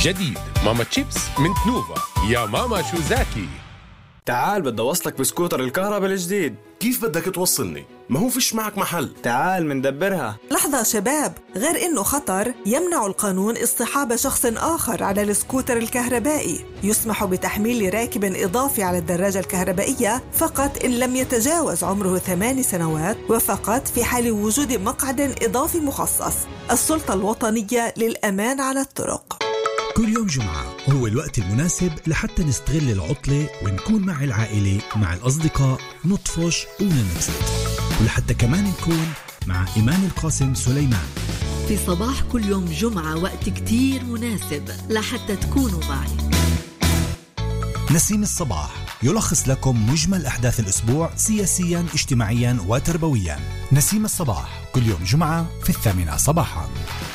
جديد ماما تشيبس من تنوفا. يا ماما شو زاكي. تعال بدي أوصلك بسكوتر الكهرباء الجديد. كيف بدك توصلني؟ ما هو فيش معك محل. تعال مندبرها. لحظة شباب، غير إنه خطر يمنع القانون اصطحاب شخص آخر على السكوتر الكهربائي. يسمح بتحميل راكب إضافي على الدراجة الكهربائية فقط إن لم يتجاوز عمره 8 سنوات، وفقط في حال وجود مقعد إضافي مخصص. السلطة الوطنية للأمان على الطرق. كل يوم جمعة هو الوقت المناسب لحتى نستغل العطلة ونكون مع العائلة مع الأصدقاء، نطفش وننبسط، ولحتى كمان نكون مع إيمان القاسم سليمان في صباح كل يوم جمعة. وقت كتير مناسب لحتى تكونوا معي. نسيم الصباح يلخص لكم مجمل أحداث الأسبوع سياسيا اجتماعيا وتربويا. نسيم الصباح كل يوم جمعة في 8 صباحا.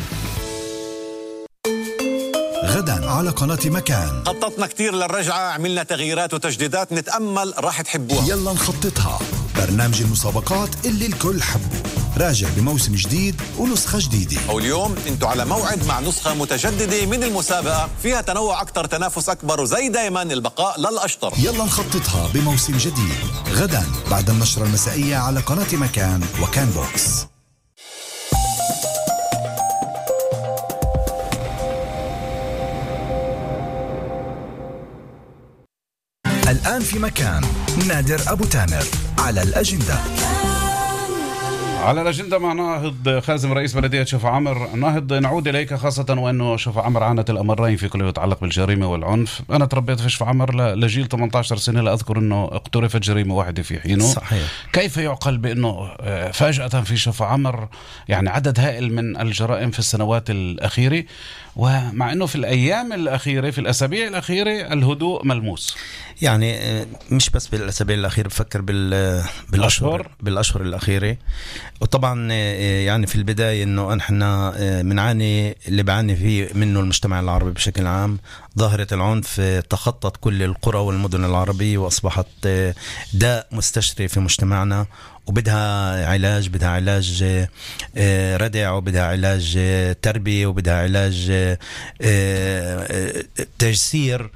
غدا على قناة مكان. خططنا كتير للرجعة، عملنا تغييرات وتجديدات، نتأمل راح تحبوها. يلا نخططها. برنامج المسابقات اللي الكل حبه راجع بموسم جديد ونسخة جديدة. واليوم انتوا على موعد مع نسخة متجددة من المسابقة، فيها تنوع أكتر، تنافس أكبر، وزي دايما البقاء للأشطر. يلا نخططها بموسم جديد غدا بعد النشرة المسائية على قناة مكان وكان بوكس. الآن في مكان نادر أبو تامر على الأجندة. على الأجندة مع ناهض خازم رئيس بلدية شفا عمر. ناهض، نعود إليك خاصة وأنه شفا عمر عانت الأمرين في كل ما يتعلق بالجريمة والعنف. أنا تربيت في شفا عمر لجيل 18 سنة، لا أذكر أنه اقترفت جريمة واحدة في حينه. صحيح. كيف يعقل بأنه فجأة في شفا عمر يعني عدد هائل من الجرائم في السنوات الأخيرة، ومع أنه في الأيام الأخيرة في الأسابيع الأخيرة الهدوء ملموس؟ يعني مش بس بالأسابيع الأخيرة، بفكر بالأشهر الأخيرة. وطبعا يعني في البداية إنه نحن بنعاني اللي بعاني فيه منه المجتمع العربي بشكل عام. ظاهرة العنف تخطت كل القرى والمدن العربية وأصبحت داء مستشري في مجتمعنا، وبدها علاج، بدها علاج ردع، وبدها علاج تربية، وبدها علاج تجسير.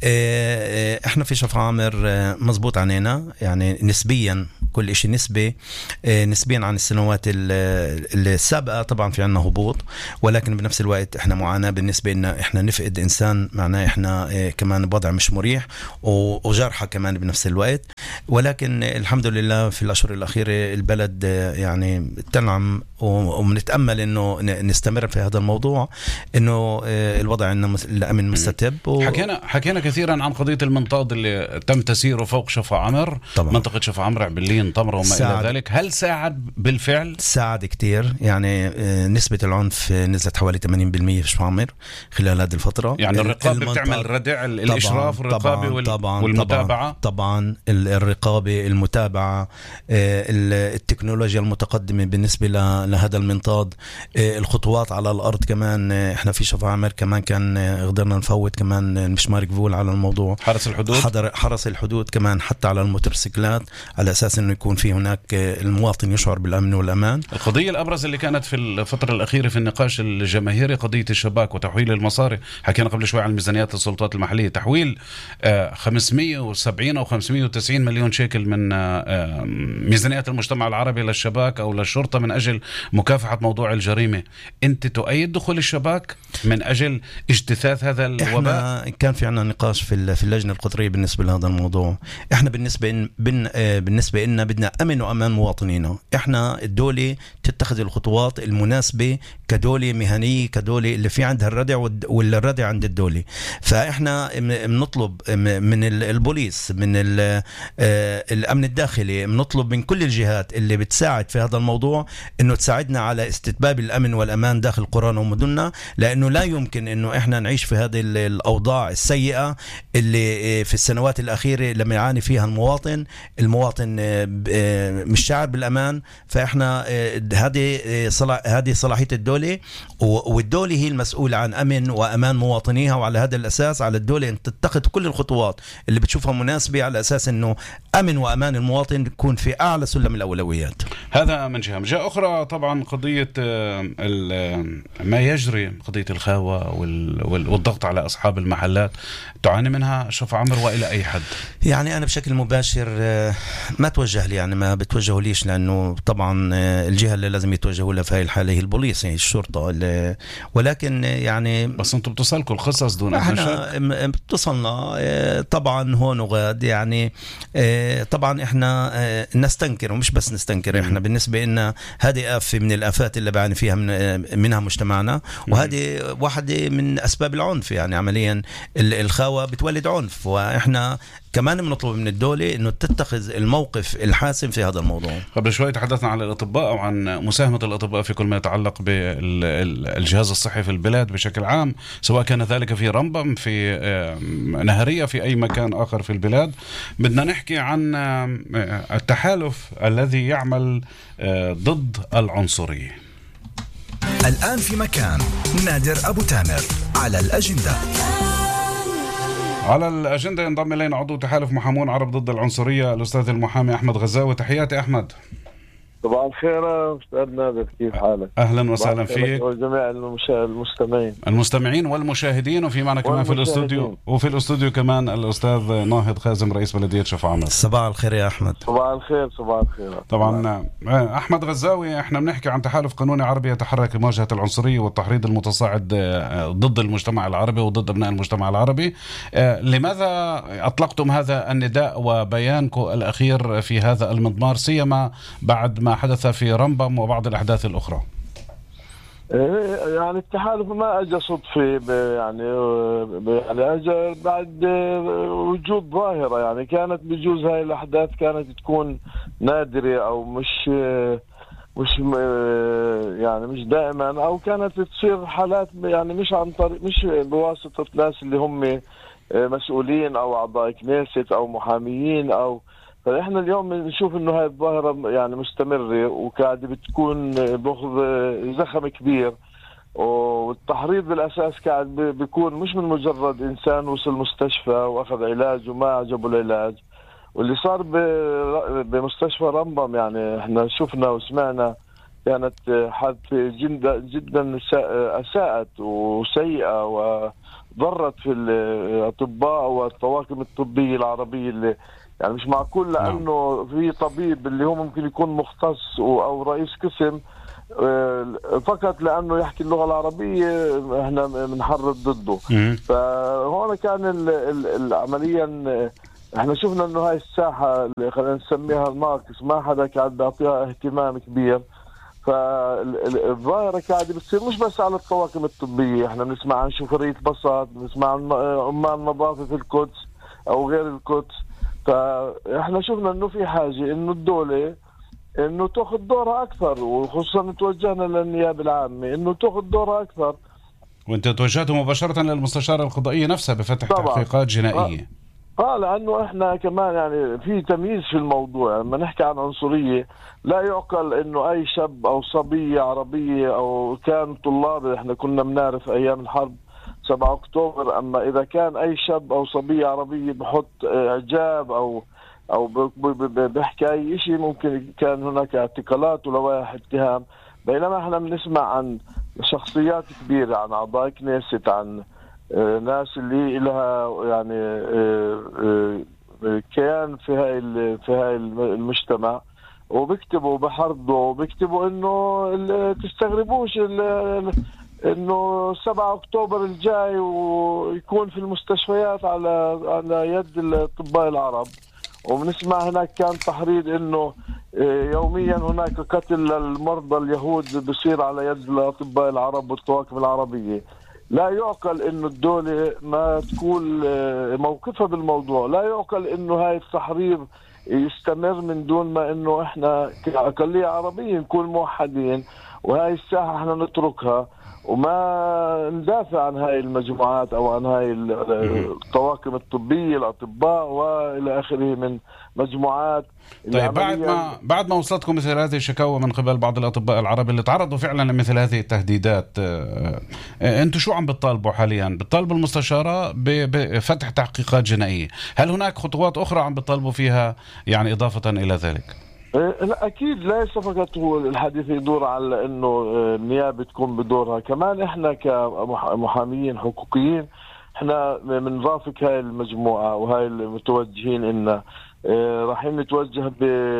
احنا في شفا عامر مزبوط عنينا، يعني نسبيا كل اشي نسبيا عن السنوات السابقة. طبعا في عنا هبوط، ولكن بنفس الوقت احنا معاناة بالنسبة لنا. احنا نفقد انسان، معناه احنا كمان بوضع مش مريح، وجرحة كمان بنفس الوقت. ولكن الحمد لله في الاشهر الاخيرة البلد يعني تنعم، وبنتأمل انه نستمر في هذا الموضوع، انه الوضع عندنا الامن مستتب. حكينا كثيرا عن قضية المنطاد اللي تم تسييره فوق شفا عمر طبعا. منطقة شفا عمر، عبلين، طمرة وما إلى ذلك. هل ساعد بالفعل؟ ساعد كتير. يعني نسبة العنف نزلت حوالي 80% في شفا عمر خلال هذه الفترة. يعني الرقابة بتعمل ردع، الإشراف والرقابة والمتابعة. طبعا الرقابة، المتابعة، التكنولوجيا المتقدمة بالنسبة لهذا المنطاد، الخطوات على الأرض كمان. احنا في شفا عمر كمان كان قدرنا نفوت كمان المشمار قبول على الموضوع. حرس الحدود كمان حتى على الموتورسيكلات، على أساس أنه يكون في هناك المواطن يشعر بالأمن والأمان. القضية الأبرز اللي كانت في الفترة الأخيرة في النقاش الجماهيري قضية الشباك وتحويل المصاري. حكينا قبل شوي عن ميزانيات السلطات المحلية، تحويل 570 أو 590 مليون شيكل من ميزانيات المجتمع العربي للشباك أو للشرطة من أجل مكافحة موضوع الجريمة. أنت تؤيد دخول الشباك من أجل اجتثاث هذا الوباء؟ احنا كان في عنا نقاش في اللجنة القطرية بالنسبة لهذا الموضوع. احنا بالنسبة لنا بدنا أمن وأمان مواطنينا. احنا الدولة تتخذ الخطوات المناسبة كدولة مهنية، كدولة اللي في عندها الردع والردع عند الدولة. فاحنا بنطلب من البوليس، من الأمن الداخلي، بنطلب من كل الجهات اللي بتساعد في هذا الموضوع انه تساعدنا على استتباب الأمن والأمان داخل قرانا ومدننا، لأنه لا يمكن انه احنا نعيش في هذه الأوضاع السيئة اللي في السنوات الأخيرة لما يعاني فيها المواطن مش شاعر بالأمان. فإحنا هذه صلاحية الدولة، والدولة هي المسؤولة عن أمن وأمان مواطنيها. وعلى هذا الأساس على الدولة أن تتخذ كل الخطوات اللي بتشوفها مناسبة على أساس أنه أمن وأمان المواطن يكون في أعلى سلم الأولويات. هذا من جهة أخرى طبعا قضية ما يجري، قضية الخاوة والضغط على أصحاب المحلات، تعاني منها شوف عمر وإلى أي حد؟ يعني أنا بشكل مباشر ما توجه لي، يعني ما بتوجهوا ليش، لأنه طبعا الجهة اللي لازم يتوجهوا لها في هاي الحالة هي البوليس، يعني الشرطة. ولكن يعني بس أنتم بتصلكوا القصص دون احنا اتصلنا طبعا هون وغاد، يعني طبعا احنا نستنكر، ومش بس نستنكر، احنا بالنسبة لنا هذه آفة من الآفات اللي بعاني فيها منها مجتمعنا، وهذه واحدة من أسباب العنف. يعني عمليا الخاوة بتولد عنف، وإحنا كمان بنطلب من الدولة إنه تتخذ الموقف الحاسم في هذا الموضوع. قبل شوي تحدثنا عن الأطباء وعن مساهمة الأطباء في كل ما يتعلق بالجهاز الصحي في البلاد بشكل عام، سواء كان ذلك في رمبم، في نهرية، في أي مكان آخر في البلاد. بدنا نحكي عن التحالف الذي يعمل ضد العنصرية. الآن في مكان نادر أبو تامر على الأجندة. على الأجندة ينضم إلينا عضو تحالف محامون عرب ضد العنصرية الأستاذ المحامي أحمد غزاوي. تحياتي أحمد. طبعا الخير أستاذ نادر، كيف حالك؟ أهلا وسهلا فيك وجميع المستمعين والمشاهدين، وفي معنا كمان في الأستوديو كمان الأستاذ ناهض خازم رئيس بلدية شفا عمر. صباح الخير يا أحمد. صباح الخير. طبعا أحمد غزاوي، احنا بنحكي عن تحالف قانوني عربي يتحرك لمواجهة العنصرية والتحريض المتصاعد ضد المجتمع العربي وضد أبناء المجتمع العربي. لماذا أطلقتم هذا النداء وبيانكم الأخير في هذا المضمار، سيما بعد ما حدث في رمبم وبعض الأحداث الأخرى؟ يعني التحالف ما أجى صدفة، يعني أجى بعد وجود ظاهرة، يعني كانت بجوز هاي الأحداث كانت تكون نادرة أو مش يعني مش دائما، أو كانت تصير حالات يعني مش عن طريق، مش بواسطة ناس اللي هم مسؤولين أو أعضاء كنيست أو محاميين أو. فإحنا اليوم نشوف إنه هاي الظاهرة يعني مستمرة وقاعدة بتكون بأخذ زخم كبير، والتحريض بالأساس قاعد بيكون مش من مجرد إنسان وصل مستشفى وأخذ علاج وما عجبه العلاج. واللي صار بمستشفى رمبم يعني إحنا شفنا وسمعنا كانت حادثة جدا أساءت وسيئة وضرت في الأطباء والطواقم الطبية العربية، اللي يعني مش معقول لأنه في طبيب اللي هو ممكن يكون مختص أو رئيس قسم فقط لأنه يحكي اللغة العربية احنا بنحرض ضده. فهون كان عمليا احنا شفنا انه هاي الساحة اللي خلينا نسميها الناقص، ما حدا قاعد بيعطيها اهتمام كبير. فالظاهرة قاعدة بتصير مش بس على الطواقم الطبية، احنا بنسمع عن شوفرية بساط، بنسمع عن عمال نظافة في القدس او غير القدس. فاحنا شفنا انه في حاجة انه الدولة انه تاخذ دورها اكثر، وخصوصا توجهنا للنيابة العامة انه تاخذ دورها اكثر. وانت توجهت مباشرة للمستشارة القضائية نفسها بفتح تحقيقات جنائية. لانه احنا كمان يعني في تمييز في الموضوع. لما نحكي عن عنصرية لا يعقل انه اي شاب او صبية عربية او كان طلاب، احنا كنا بنعرف ايام الحرب 7 أكتوبر، اما اذا كان اي شاب او صبية عربية بحط اعجاب او بيحكي اي شيء ممكن كان هناك اعتقالات ولوائح اتهام. بينما احنا بنسمع عن شخصيات كبيرة، عن اعضاء كنيست، عن ناس اللي لها يعني كيان في هاي المجتمع، وبيكتبوا بحرضوا وبيكتبوا انه تستغربوش انه 7 أكتوبر الجاي ويكون في المستشفيات على يد الأطباء العرب. وبنسمع هناك كان تحريض انه يوميا هناك قتل للمرضى اليهود بصير على يد الأطباء العرب والطواقم العربية. لا يعقل انه الدولة ما تكون موقفها بالموضوع، لا يعقل انه هاي التحريض يستمر من دون ما انه احنا كأقلية عربية نكون موحدين، وهاي الساحة احنا نتركها وما ندافع عن هاي المجموعات أو عن هاي الطواقم الطبية، الأطباء وإلى آخره من مجموعات. طيب بعد ما وصلتكم مثل هذه الشكاوى من قبل بعض الأطباء العرب اللي تعرضوا فعلا لمثل هذه التهديدات، أنتم شو عم بتطالبوا حاليا؟ بتطالبوا المستشارة بفتح تحقيقات جنائية، هل هناك خطوات أخرى عم بتطالبوا فيها يعني إضافة إلى ذلك؟ لا أكيد ليس فقط هو الحديث يدور على إنه النيابة تكون بدورها، كمان إحنا كمحاميين حقوقيين إحنا بنرافق هاي المجموعة وهاي المتوجهين إن رايحين نتوجه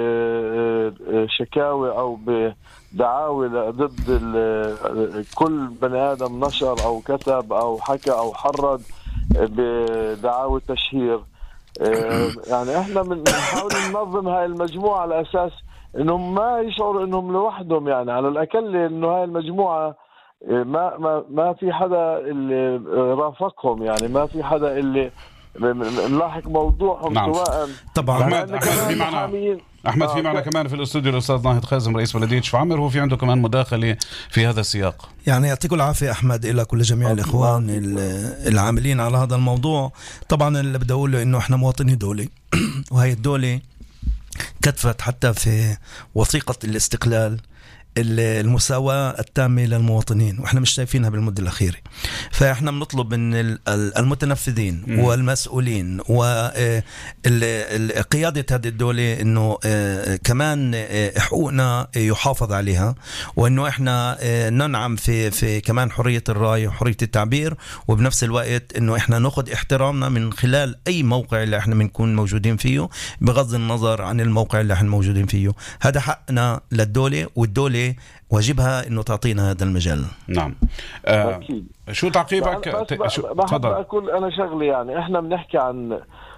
بشكاوي أو بدعاوي ضد كل بني آدم نشر أو كتب أو حكى أو حرض بدعاوي تشهير. يعني احنا بنحاول ننظم هاي المجموعة على اساس انهم ما يشعروا انهم لوحدهم، يعني على الاقل انه هاي المجموعة ما في حدا اللي رافقهم، يعني ما في حدا اللي نلاحق موضوعهم. نعم. سواء طبعا أحمد في معنا كمان في الاستوديو الأستاذ ناهد خازم رئيس بلدية شفعمر، هو في عنده كمان مداخلة في هذا السياق. يعني يعطيكم العافية أحمد، إلى كل جميع الإخوان العاملين على هذا الموضوع. طبعا اللي بدي أقوله إنه إحنا مواطني دولة وهي الدولة كتفت حتى في وثيقة الاستقلال المساواة التامة للمواطنين، وإحنا مش شايفينها بالمدة الأخيرة. فإحنا بنطلب من المتنفذين والمسؤولين وقيادة هذه الدولة إنه كمان حقوقنا يحافظ عليها، وإنه إحنا ننعم في كمان حرية الرأي وحرية التعبير، وبنفس الوقت إنه إحنا نأخذ احترامنا من خلال أي موقع اللي إحنا بنكون موجودين فيه بغض النظر عن الموقع اللي إحنا موجودين فيه. هذا حقنا للدولة، والدولة واجبها انه تعطينا هذا المجال. نعم. شو تعقيبك؟ بحب اقول انا شغلي، يعني احنا بنحكي عن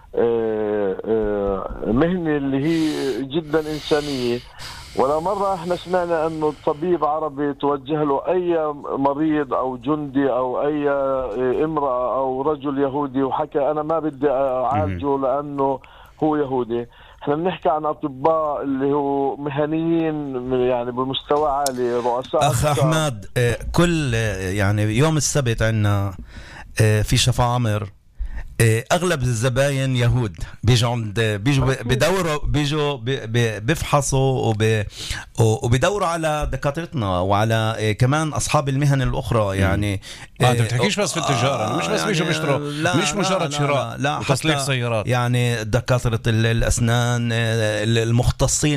مهنة اللي هي جدا انسانية، ولا مرة احنا سمعنا انه الطبيب عربي توجه له اي مريض او جندي او اي امرأة او رجل يهودي وحكى انا ما بدي اعالجه لانه هو يهودي. احنا بنحكي عن اطباء اللي هو مهنيين يعني بمستوى عالي، رؤساء. اخ احمد، كل يعني يوم السبت عندنا في شفعمر اغلب الزباين يهود بيجوا بدوروا بيجوا بيفحصوا وبدوروا على دكاترتنا وعلى كمان اصحاب المهن الاخرى. يعني انت بتحكيش بس في التجاره، مش بس بيجوا بيشتروا، مش مجرد شراء وتصليح سيارات. يعني دكاتره الاسنان المختصين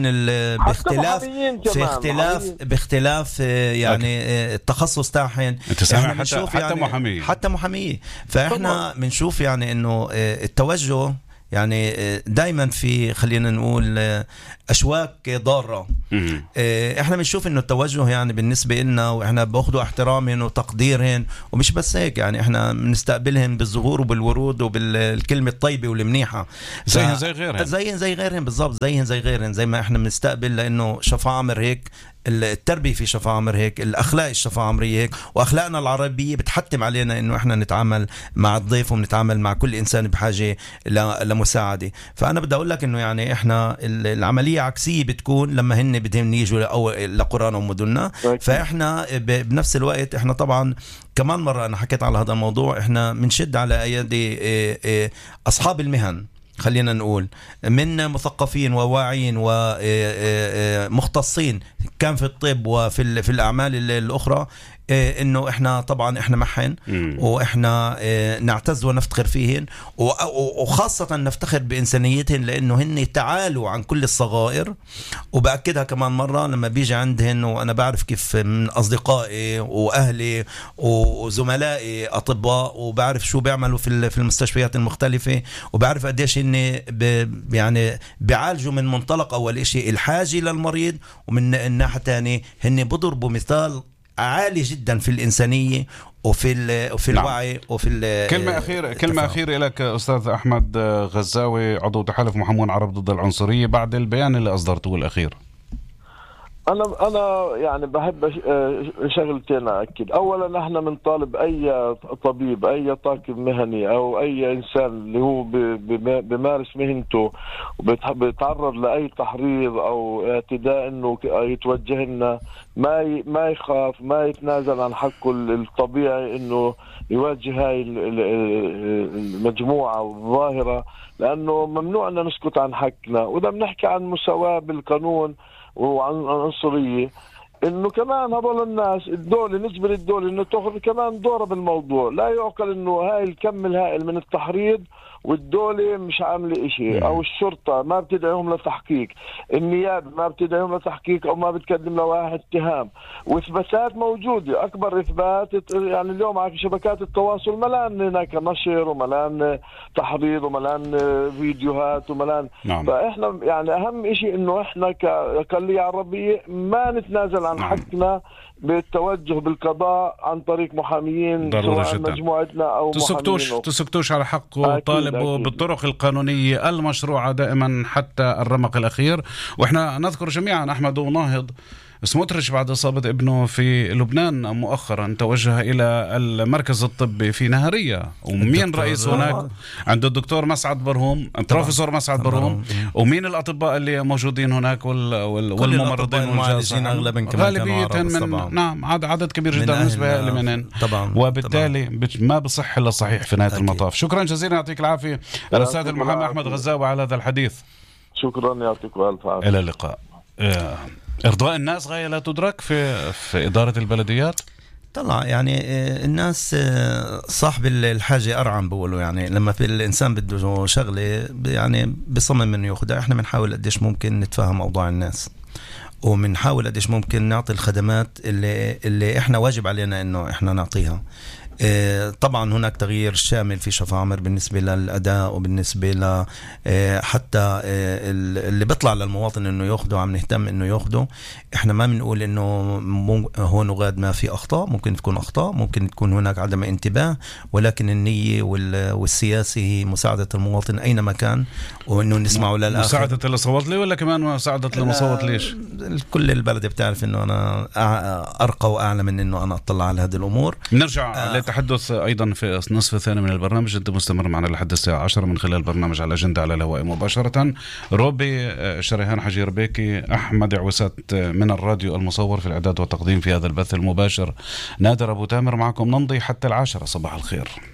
باختلاف يعني التخصص تاعهم. حتى محاميه. فاحنا بنشوف يعني انه التوجه يعني دايما في خلينا نقول أشواك ضارة. احنا بنشوف انه التوجه يعني بالنسبة لنا واحنا باخدوا احترامهم وتقديرهم، ومش بس هيك يعني احنا بنستقبلهم بالزهور وبالورود وبالكلمة الطيبة والمنيحة زيهم زي غيرهم بالضبط، زي غيرهم زي ما احنا بنستقبل، لانه شفعمر هيك التربية في شفعمر هيك، الأخلاق الشفعمرية هيك، وأخلاقنا العربية بتحتم علينا إنه إحنا نتعامل مع الضيف ونتعامل مع كل إنسان بحاجة لمساعدة. فأنا بدي أقول لك إنه يعني إحنا العملية عكسية بتكون لما هن بدهم يجوا لقرانا ومدننا. فإحنا بنفس الوقت إحنا طبعا كمان مرة أنا حكيت على هذا الموضوع، إحنا بنشد على أيدي أصحاب المهن، خلينا نقول من مثقفين وواعين ومختصين كان في الطب وفي الأعمال الأخرى، إنه إحنا طبعا إحنا معهن وإحنا نعتز ونفتخر فيهن، وخاصة نفتخر بإنسانيتهن لأنه هن تعالوا عن كل الصغائر. وبأكدها كمان مرة لما بيجي عندهن، وأنا بعرف كيف من أصدقائي وأهلي وزملائي أطباء، وبعرف شو بيعملوا في المستشفيات المختلفة، وبعرف قديش هن يعني بيعالجوا من منطلق أول إشي الحاجة للمريض، ومن الناحية الثانية هن بضربوا مثال عالي جدا في الإنسانية وفي الوعي وفي كلمة أخيرة لك أستاذ أحمد غزاوي، عضو تحالف محامون عرب ضد العنصرية، بعد البيان اللي أصدرته الأخير. أنا يعني بحب شغلتين أكيد. أولا احنا بنطالب أي طبيب، أي طاقم مهني أو أي إنسان اللي هو بمارس مهنته وبيتعرض لأي تحريض أو اعتداء إنه يتوجه لنا، ما يخاف، ما يتنازل عن حقه الطبيعي إنه يواجه هاي المجموعة والظاهرة، لأنه ممنوع أن نسكت عن حقنا. وإذا بنحكي عن مساواة بالقانون وعن عنصرية، انه كمان هذول الناس الدولة نجبر الدولة انه تاخذ كمان دورها بالموضوع. لا يعقل انه هاي الكم الهائل من التحريض والدولة مش عاملة اشي، او الشرطة ما بتدعيهم لتحقيق، النيابة ما بتدعيهم لتحقيق او ما بتقدم لواحد اتهام، واثباتات موجودة. اكبر اثبات يعني اليوم على شبكات التواصل ملان هناك نشر وملان تحريض وملان فيديوهات وملان. نعم. فاحنا يعني اهم اشي انه احنا كأقلية عربية ما نتنازل عن حقنا بالتوجه بالقضاء عن طريق محاميين، سواء مجموعتنا او تسكتوش على حقه، طالبوا بالطرق القانونية المشروعة دائما حتى الرمق الأخير. واحنا نذكر جميعا أحمد وناهض سموتريتش بعد إصابة ابنه في لبنان مؤخرا توجه إلى المركز الطبي في نهارية، ومين رئيس هناك؟ عنده الدكتور مسعد برهوم، بروفيسور مسعد برهوم، ومين الأطباء اللي موجودين هناك والممرضين والمعالجين غالبية من نعم عدد كبير جدا بالنسبة لمنين، وبالتالي ما بصح إلا صحيح في نهاية المطاف. شكرا جزيلا، يعطيك العافية الأستاذ المحامي أحمد غزاوي على هذا الحديث. شكرا، يعطيكم ألف عافية. إلى اللقاء. إرضاء الناس غاية لا تدرك في إدارة البلديات. طلع يعني الناس صاحب الحاجة أرعم بقولوا، يعني لما في الإنسان بده شغلة يعني بصمم إنه ياخدها. إحنا بنحاول قديش ممكن نتفهم أوضاع الناس، وبنحاول قديش ممكن نعطي الخدمات اللي إحنا واجب علينا إنه إحنا نعطيها. طبعا هناك تغيير شامل في شفا عمر بالنسبة للأداء، وبالنسبة ل حتى اللي بيطلع للمواطن انه ياخده، عم نهتم انه ياخده. احنا ما بنقول انه هون وغاد ما في اخطاء، ممكن تكون اخطاء، ممكن تكون هناك عدم انتباه، ولكن النية والسياسة هي مساعدة المواطن اينما كان، وانه نسمعه للآخر. مساعدة اللي صوت لي ولا كمان مساعدة اللي ما صوت ليش؟ كل البلد بتعرف انه انا ارقى واعلى من انه انا اطلع على هذه الامور. نرجع للتحدث ايضا في النصف الثاني من البرنامج. انت مستمر معنا لحد الساعة 10 من خلال برنامج على الأجندة على الهواء مباشرة. روبي شريهان حجير بيكي، أحمد عويسات من الراديو المصور في الإعداد والتقديم في هذا البث المباشر، نادر أبو تامر معكم. نمضي حتى 10. صباح الخير.